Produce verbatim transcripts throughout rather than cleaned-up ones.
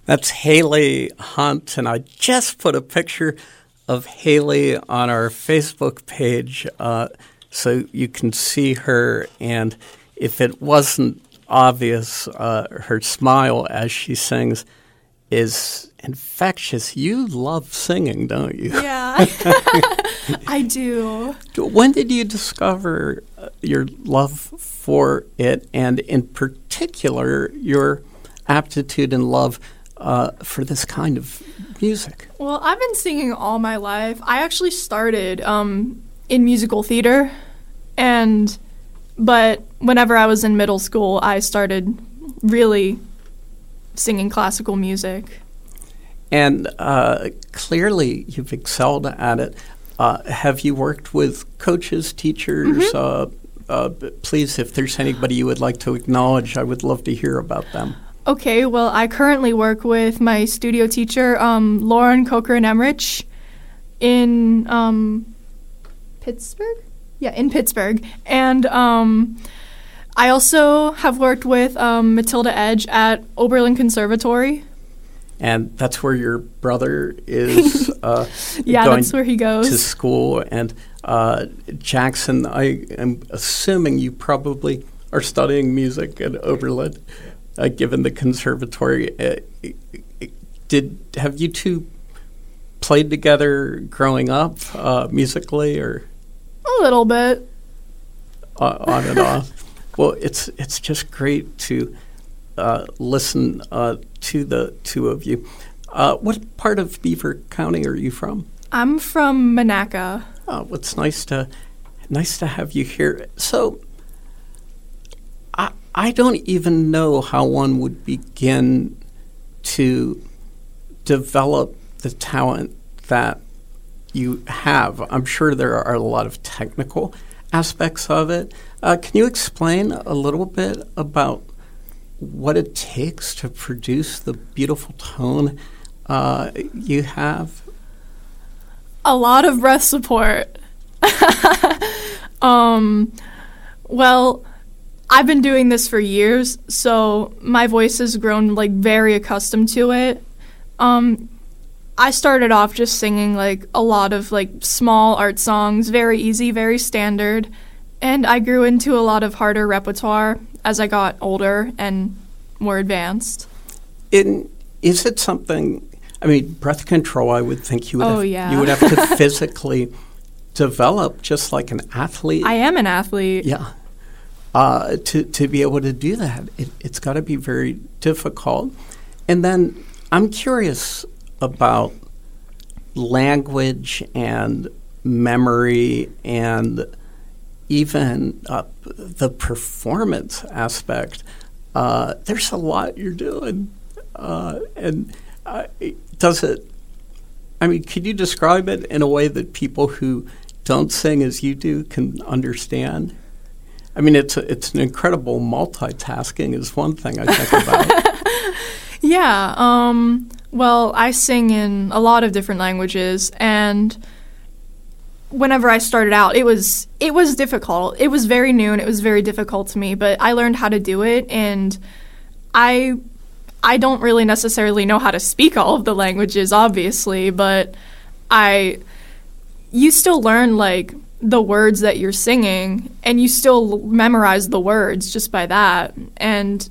That's Haley Hunt, and I just put a picture of Haley on our Facebook page uh, so you can see her. And if it wasn't obvious, uh, her smile as she sings is infectious. You love singing, don't you? Yeah, I do. When did you discover your love for it, and in particular, your aptitude and love Uh, for this kind of music? Well, I've been singing all my life. I actually started um, in musical theater, and but whenever I was in middle school, I started really singing classical music. And uh, clearly, you've excelled at it. Uh, have you worked with coaches, teachers? Mm-hmm. Uh, uh, please, if there's anybody you would like to acknowledge, I would love to hear about them. Okay, well, I currently work with my studio teacher, um, Lauren Cochran-Emrich, in um, Pittsburgh? Yeah, in Pittsburgh. And um, I also have worked with um, Matilda Edge at Oberlin Conservatory. And that's where your brother is uh, yeah, going that's where he goes. to school. And uh, Jackson, I am assuming you probably are studying music at Oberlin. Uh, given the conservatory, uh, did have you two played together growing up uh, musically, or a little bit uh, on and off? Well, it's it's just great to uh, listen uh, to the two of you. Uh, what part of Beaver County are you from? I'm from Monaca. Oh, well, it's nice to nice to have you here. So. I don't even know how one would begin to develop the talent that you have. I'm sure there are a lot of technical aspects of it. Uh, can you explain a little bit about what it takes to produce the beautiful tone uh, you have? A lot of breath support. um, well... I've been doing this for years, so my voice has grown, like, very accustomed to it. Um, I started off just singing, like, a lot of, like, small art songs, very easy, very standard, and I grew into a lot of harder repertoire as I got older and more advanced. In, is it something, I mean, breath control, I would think you would, oh, have, yeah. you would have to physically develop just like an athlete. I am an athlete. Yeah. Uh, to, to be able to do that, it, it's got to be very difficult. And then I'm curious about language and memory and even uh, the performance aspect. Uh, there's a lot you're doing. Uh, and uh, does it, I mean, could you describe it in a way that people who don't sing as you do can understand? I mean, it's a, it's an incredible multitasking is one thing I think about. yeah. Um, well, I sing in a lot of different languages, and whenever I started out, it was it was difficult. It was very new, and it was very difficult to me, but I learned how to do it, and I I don't really necessarily know how to speak all of the languages, obviously, but I you still learn, like, the words that you're singing, and you still memorize the words just by that. And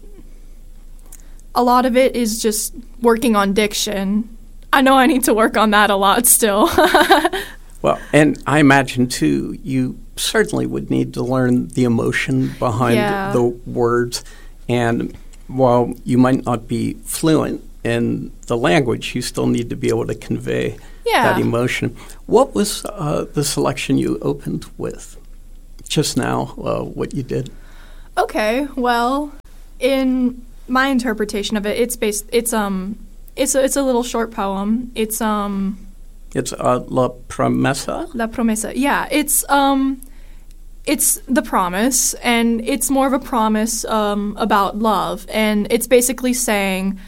a lot of it is just working on diction. I know I need to work on that a lot still. Well, and I imagine, too, you certainly would need to learn the emotion behind yeah. the words. And while you might not be fluent in the language, you still need to be able to convey yeah. that emotion. What was uh, the selection you opened with just now, uh, what you did? Okay, well, in my interpretation of it, it's based. It's um, it's a, it's a little short poem. It's um, it's uh, La Promesa. La Promesa. Yeah, it's um, it's the promise, and it's more of a promise um about love, and it's basically saying,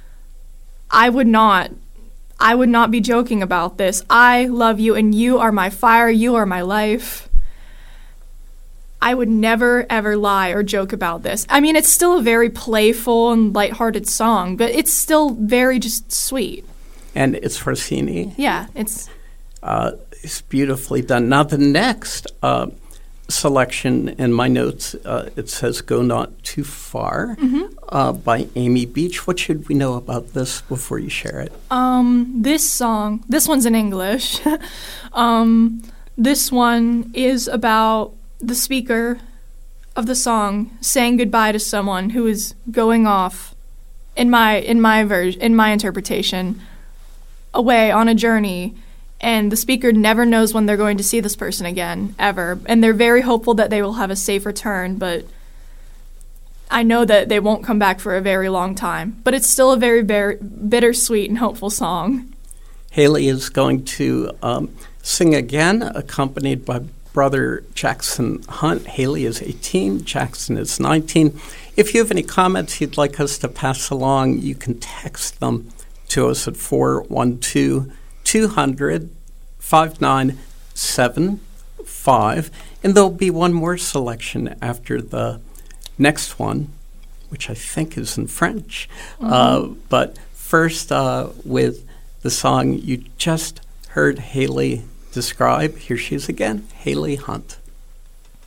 I would not. I would not be joking about this. I love you, and you are my fire. You are my life. I would never, ever lie or joke about this. I mean, it's still a very playful and lighthearted song, but it's still very just sweet. And it's Rossini. Yeah, it's... Uh, it's beautifully done. Now, the next uh, selection in my notes, uh, it says Go Not Too Far mm-hmm. uh, by Amy Beach. What should we know about this before you share it? Um, this song, this one's in English. um, this one is about the speaker of the song saying goodbye to someone who is going off, in my in my version, in my interpretation, away on a journey. And the speaker never knows when they're going to see this person again, ever. And they're very hopeful that they will have a safe return, but I know that they won't come back for a very long time. But it's still a very, very bittersweet and hopeful song. Haley is going to um, sing again, accompanied by brother Jackson Hunt. Haley is eighteen, Jackson is nineteen. If you have any comments you'd like us to pass along, you can text them to us at four one two, two hundred, five nine seven five. And there'll be one more selection after the next one, which I think is in French. Mm-hmm. Uh, but first, uh, with the song you just heard Haley describe, here she is again, Haley Hunt.